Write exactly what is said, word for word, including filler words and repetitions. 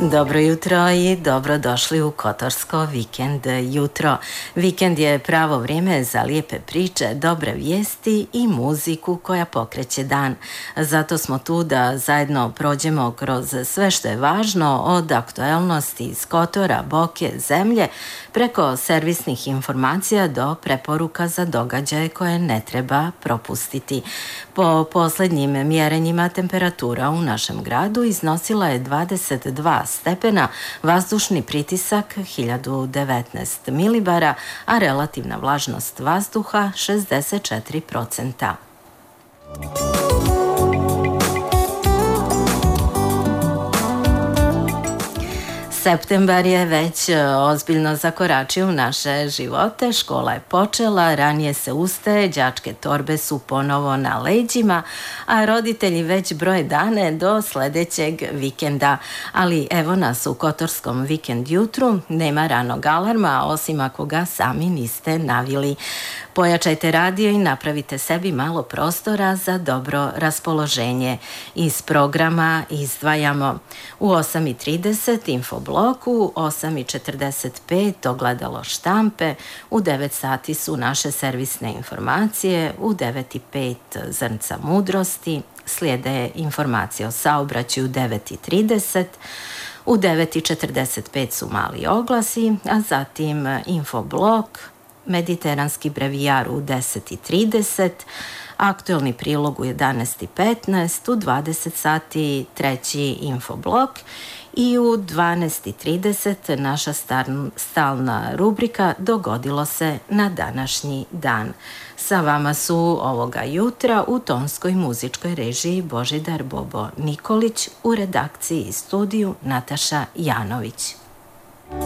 Dobro jutro i dobrodošli u Kotorsko vikend jutro. Vikend je pravo vrijeme za lijepe priče, dobre vijesti i muziku koja pokreće dan. Zato smo tu da zajedno prođemo kroz sve što je važno od aktualnosti iz Kotora, Boke, zemlje, preko servisnih informacija do preporuka za događaje koje ne treba propustiti. Po posljednjim mjerenjima temperatura u našem gradu iznosila je dvadeset dva stepena, vazdušni pritisak hiljadu devetnaest milibara, a relativna vlažnost vazduha šezdeset četiri procenta. Septembar je već ozbiljno zakoračio u naše živote, škola je počela, ranije se ustaje, đačke torbe su ponovo na leđima, a roditelji već broje dane do sljedećeg vikenda. Ali evo nas u Kotorskom vikend jutru, nema ranog alarma, osim ako ga sami niste navili. Pojačajte radio i napravite sebi malo prostora za dobro raspoloženje. Iz programa izdvajamo u osam i trideset infoblok, u osam i četrdeset pet ogledalo štampe, u devet sati su naše servisne informacije, u devet i pet zrnca mudrosti, slijede informacije o saobraćaju u devet i trideset, u devet i četrdeset pet su mali oglasi, a zatim infoblok, mediteranski brevijar u deset i trideset, aktualni prilog u jedanaest i petnaest, u dvadeset sati treći infoblok i u dvanaest i trideset naša stalna rubrika Dogodilo se na današnji dan. Sa vama su ovoga jutra u tonskoj muzičkoj režiji Božidar Bobo Nikolić, u redakciji i studiju Nataša Janović.